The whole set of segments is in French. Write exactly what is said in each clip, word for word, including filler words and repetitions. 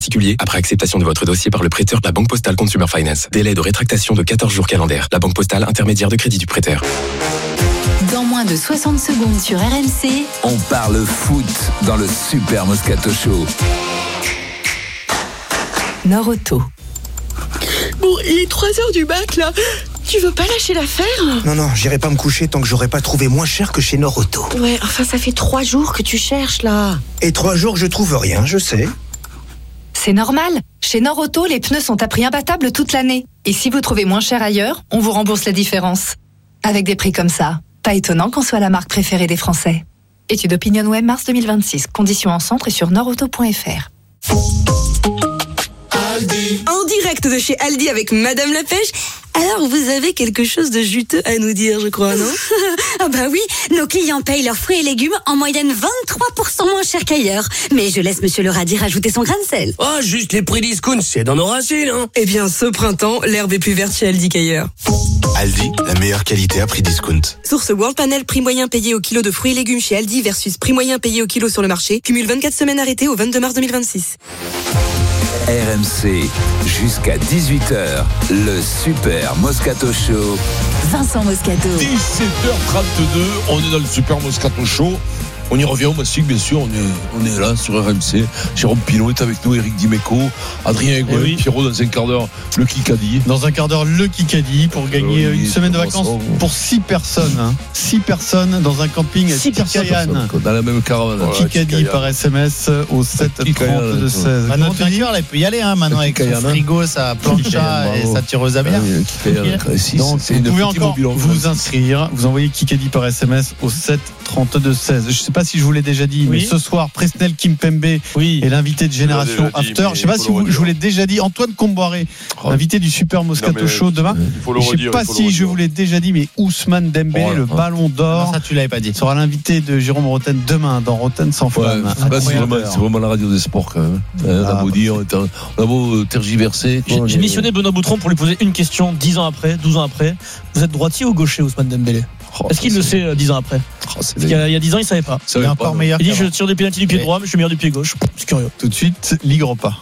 Particulier, après acceptation de votre dossier par le prêteur, la Banque Postale Consumer Finance. Délai de rétractation de quatorze jours calendaires. La Banque Postale, intermédiaire de crédit du prêteur. Dans moins de soixante secondes sur R M C, on parle foot dans le Super Moscato Show. Nord-Auto. Bon, il est trois heures du mat, là. Tu veux pas lâcher l'affaire ? Non, non, j'irai pas me coucher tant que j'aurai pas trouvé moins cher que chez Nord-Auto. Ouais, enfin, ça fait trois jours que tu cherches, là. Et trois jours que je trouve rien, je sais. C'est normal. Chez Nord-Auto, les pneus sont à prix imbattable toute l'année. Et si vous trouvez moins cher ailleurs, on vous rembourse la différence. Avec des prix comme ça, pas étonnant qu'on soit la marque préférée des Français. Étude OpinionWay mars deux mille vingt-six. Conditions en centre et sur nordauto point f r. Aldi. En direct de chez Aldi avec Madame la Pêche. Alors, vous avez quelque chose de juteux à nous dire, je crois, non ? Ah bah oui, nos clients payent leurs fruits et légumes en moyenne vingt-trois pour cent moins cher qu'ailleurs. Mais je laisse Monsieur le radis rajouter son grain de sel. Oh, juste les prix discount, c'est dans nos racines, hein. Eh bien, ce printemps, l'herbe est plus verte chez Aldi qu'ailleurs. Aldi, la meilleure qualité à prix discount. Source World Panel, prix moyen payé au kilo de fruits et légumes chez Aldi versus prix moyen payé au kilo sur le marché. Cumule vingt-quatre semaines arrêtées au vingt-deux mars deux mille vingt-six. R M C, jusqu'à dix-huit heures, le Super Moscato Show. Vincent Moscato. dix-sept heures trente-deux, on est dans le Super Moscato Show. On y revient au Massic, bien sûr, on est, on est là sur R M C. Jérôme Pinot est avec nous, Eric Dimeco, Adrien Aigouin, oui. Pierrot dans un quart d'heure, le Kikadi. Dans un quart d'heure, le Kikadi pour gagner oui, une semaine de vacances pour six personnes. Hein. six personnes dans un camping à Tikayan. Dans la même caravane. Voilà, Kikadi par S M S au sept trente-deux seize. Bah, notre vainqueur, il peut y aller hein, maintenant avec son frigo, sa plancha et sa tireuse à bière. Donc, vous pouvez encore vous inscrire. Vous envoyez Kikadi par S M S au sept trente-deux seize. Je sais pas si je vous l'ai déjà dit, oui. mais ce soir, Presnel Kimpembe oui. est l'invité de Génération dit, After. Je sais pas si vous, je vous l'ai déjà dit. Antoine Comboiré, oh. invité du Super Moscato non, Show demain. Je sais pas si je vous l'ai déjà dit, mais Ousmane Dembélé, oh, le oh. Ballon d'Or. Non, ça, tu l'avais pas dit. Sera l'invité de Jérôme Rotten demain dans Rotten sans flamme. Ouais, bah, c'est, vraiment, c'est vraiment la radio des sports quand même. On a beau dire, on a beau tergiverser. J'ai, j'ai missionné Benoît Boutron pour lui poser une question dix ans après, douze ans après. Vous êtes droitier ou gaucher, Ousmane Dembélé ? Oh, Est-ce qu'il le sait euh, dix ans après oh, Parce qu'il y a, il y a dix ans, il ne savait pas. Ça il est encore meilleur. Il dit je tire des pénaltys du pied droit, mais je suis meilleur du pied gauche. C'est curieux. Tout de suite, Ligue Europa.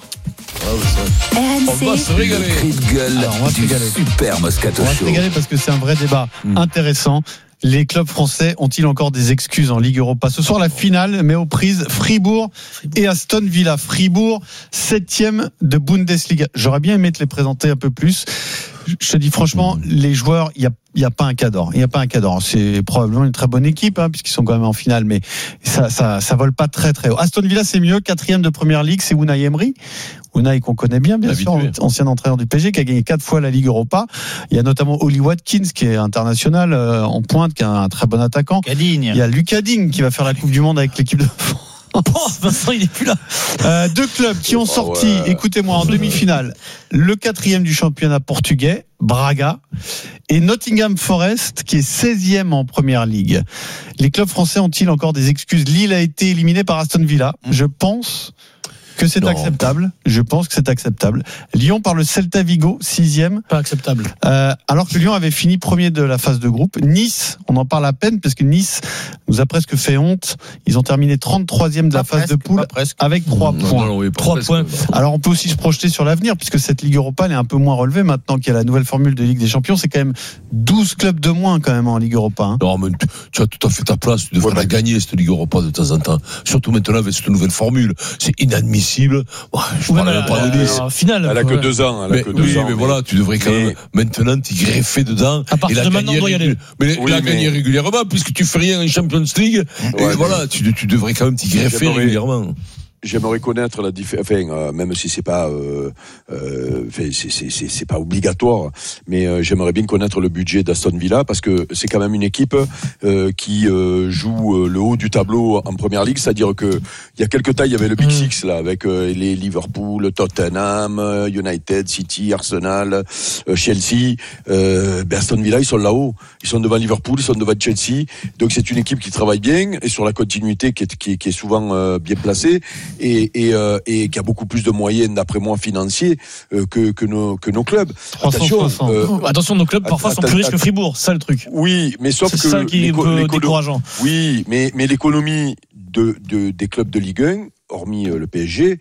R M C. On va se régaler. Cri de gueule Alors, on va du Super Moscato Show. On va se régaler parce que c'est un vrai débat mmh. intéressant. Les clubs français ont-ils encore des excuses en Ligue Europa ? Ce soir, la finale met aux prises Fribourg, Fribourg. et Aston Villa. Fribourg, septième de Bundesliga. J'aurais bien aimé te les présenter un peu plus. Je te dis franchement, mmh. les joueurs, il y a Il n'y a pas un cadre. Il n'y a pas un cadre. C'est probablement une très bonne équipe, hein, puisqu'ils sont quand même en finale, mais ça, ça, ça vole pas très, très haut. Aston Villa, c'est mieux. Quatrième de Première Ligue, c'est Unai Emery. Unai qu'on connaît bien, bien sûr, ancien entraîneur du P S G, qui a gagné quatre fois la Ligue Europa. Il y a notamment Oli Watkins, qui est international, euh, en pointe, qui est un très bon attaquant. Digne. Il y a Lucas Digne, qui va faire la Coupe du Monde avec l'équipe de France. Oh, Vincent, il n'est plus là. Euh, deux clubs qui ont oh, sorti, ouais. écoutez-moi, en demi-finale, le quatrième du championnat portugais, Braga, et Nottingham Forest, qui est seizième en Première Ligue. Les clubs français ont-ils encore des excuses ? Lille a été éliminé par Aston Villa. Je pense que c'est non. acceptable. Je pense que c'est acceptable. Lyon par le Celta Vigo, sixième. Pas acceptable. Euh, alors que Lyon avait fini premier de la phase de groupe. Nice, on en parle à peine parce que Nice nous a presque fait honte. Ils ont terminé trente-troisième de la pas phase presque, de poule avec trois non, points. Non, oui, trois presque, points. non. Alors on peut aussi se projeter sur l'avenir puisque cette Ligue Europa elle est un peu moins relevée maintenant qu'il y a la nouvelle formule de Ligue des Champions. C'est quand même douze clubs de moins quand même en Ligue Europa. Hein. Non, mais tu, tu as tout à fait ta place. Tu devrais ouais, la gagner cette Ligue Europa de temps en temps. Surtout maintenant avec cette nouvelle formule. C'est inadmissible. Ouais, je ouais, parle pas de Nice. Finale. Elle a que deux ans. Elle a mais, que deux oui, ans, mais, mais voilà, tu devrais quand mais... même maintenant t'y greffer dedans. À partir de maintenant, on doit y aller. Mais oui, la mais... gagner régulièrement, puisque tu fais rien en Champions League. Ouais, et mais... voilà, tu, tu devrais quand même t'y greffer j'aimerais... régulièrement. J'aimerais connaître la différence, enfin, euh, même si c'est pas, euh, euh, c'est, c'est, c'est, c'est pas obligatoire, mais euh, j'aimerais bien connaître le budget d'Aston Villa parce que c'est quand même une équipe euh, qui euh, joue euh, le haut du tableau en Première Ligue, c'est-à-dire que il y a quelques temps il y avait le Big Six là avec euh, les Liverpool, Tottenham, United, City, Arsenal, euh, Chelsea. Euh, ben Aston Villa ils sont là-haut, ils sont devant Liverpool, ils sont devant Chelsea, donc c'est une équipe qui travaille bien et sur la continuité qui est, qui est, qui est souvent euh, bien placée. Et, et, euh, et qui a beaucoup plus de moyens, d'après moi, financiers euh, que, que, nos, que nos clubs. Attention, euh, attention, nos clubs parfois sont plus riches que Fribourg, ça le truc. Oui, mais sauf c'est que ça qui est un peu décourageant. Oui, mais, mais l'économie de, de, des clubs de Ligue un, hormis euh, le P S G,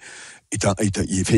est, un, est, un, est,